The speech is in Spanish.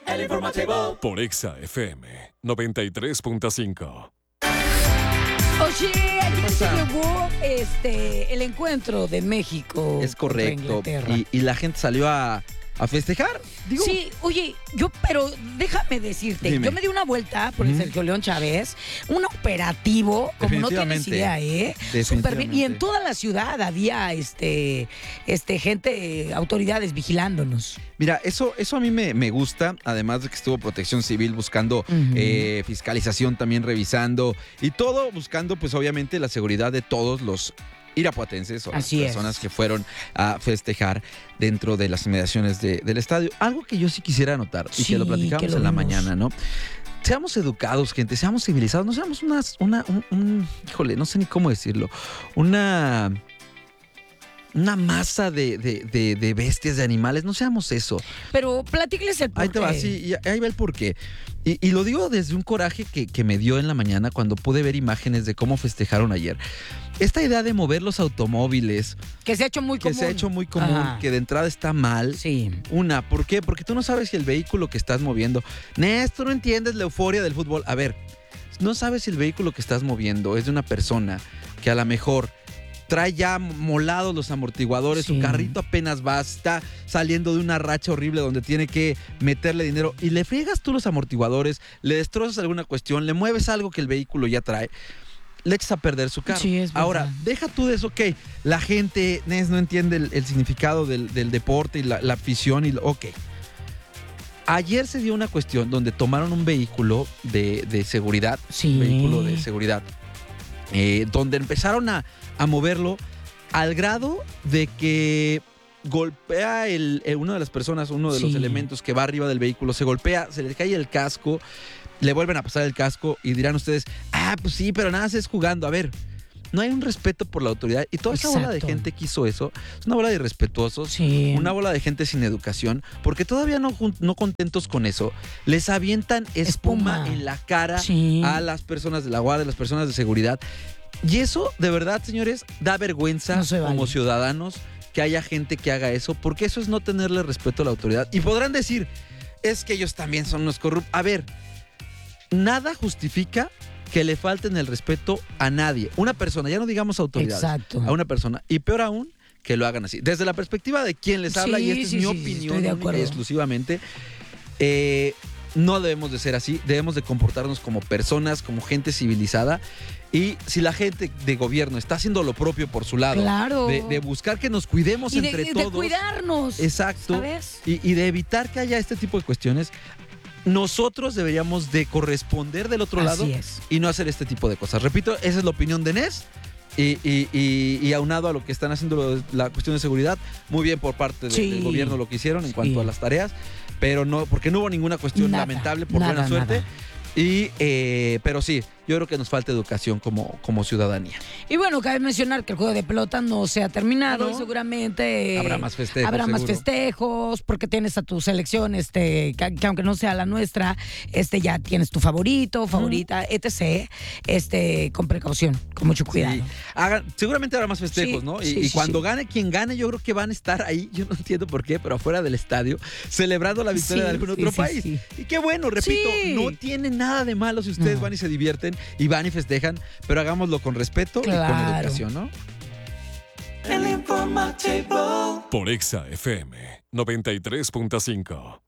El informativo. Por Exa FM 93.5. Oye, ayer se llevó el encuentro de México. Es correcto. contra Inglaterra. Y la gente salió a festejar. Digo, Sí, oye, pero déjame decirte, Dime. yo me di una vuelta por el Sergio León Chávez, un operativo, como no tienes idea, súper bien. Y en toda la ciudad había gente, autoridades vigilándonos. Mira, eso a mí me gusta, además de que estuvo Protección Civil buscando fiscalización también revisando y todo buscando pues obviamente la seguridad de todos los irapuatenses o las personas que fueron a festejar dentro de las inmediaciones del estadio. Algo que yo sí quisiera anotar y que lo platicamos en la mañana, ¿no? Seamos educados, gente, seamos civilizados, no seamos híjole, no sé ni cómo decirlo, una masa de bestias, de animales, no seamos eso. Pero platícales el porqué. Ahí te va, sí, y ahí va el porqué. Y lo digo desde un coraje que me dio en la mañana cuando pude ver imágenes de cómo festejaron ayer. Esta idea de mover los automóviles. Que se ha hecho muy común. Ajá. Que de entrada está mal. Sí. ¿Por qué? Porque tú no sabes si el vehículo que estás moviendo. Tú no entiendes la euforia del fútbol. A ver, no sabes si el vehículo que estás moviendo es de una persona que a lo mejor trae ya molados los amortiguadores, su carrito apenas va, está saliendo de una racha horrible donde tiene que meterle dinero y le friegas tú los amortiguadores, le destrozas alguna cuestión, le mueves algo que el vehículo ya trae, le echas a perder su carro. Sí, es verdad. Ahora, deja tú de eso, ok, la gente no entiende el significado del deporte y la afición ok. Ayer se dio una cuestión donde tomaron un vehículo de seguridad, un vehículo de seguridad, donde empezaron a moverlo al grado de que golpea una de las personas, uno de los elementos que va arriba del vehículo, se golpea, se le cae el casco, le vuelven a pasar el casco y dirán ustedes, pues sí, pero nada, es jugando. A ver, no hay un respeto por la autoridad y toda esa bola de gente que hizo eso es una bola de irrespetuosos, una bola de gente sin educación, porque todavía no contentos con eso, les avientan espuma en la cara a las personas de la guardia, a las personas de seguridad. Y eso, de verdad, señores, da vergüenza como ciudadanos que haya gente que haga eso, porque eso es no tenerle respeto a la autoridad. Y podrán decir, es que ellos también son unos corruptos. A ver, nada justifica que le falten el respeto a nadie. Una persona, ya no digamos autoridades, a una persona. Y peor aún, que lo hagan así. Desde la perspectiva de quien les habla, y esta es mi opinión única y exclusivamente, no debemos de ser así, debemos de comportarnos como personas, como gente civilizada. Y si la gente de gobierno está haciendo lo propio por su lado, de buscar que nos cuidemos entre todos. De cuidarnos. Exacto. ¿Sabes? Y de evitar que haya este tipo de cuestiones, nosotros deberíamos de corresponder del otro lado y no hacer este tipo de cosas. Repito, esa es la opinión de Nes. Y aunado a lo que están haciendo la cuestión de seguridad, muy bien por parte del gobierno lo que hicieron en cuanto a las tareas, pero no, porque no hubo ninguna cuestión lamentable por buena suerte. Pero sí, yo creo que nos falta educación como ciudadanía. Y bueno, cabe mencionar que el juego de pelota no se ha terminado. Y seguramente habrá más festejos. Porque tienes a tu selección, que aunque no sea la nuestra, ya tienes tu favorita, etc. Con precaución, con mucho cuidado. Seguramente habrá más festejos, ¿no? Y cuando gane quien gane, yo creo que van a estar ahí, yo no entiendo por qué, pero afuera del estadio, celebrando la victoria de algún otro país. Y qué bueno, repito, no tiene nada de malo si ustedes van y se divierten y van y festejan, pero hagámoslo con respeto y con educación, ¿no? El informativo. Por Exa FM 93.5.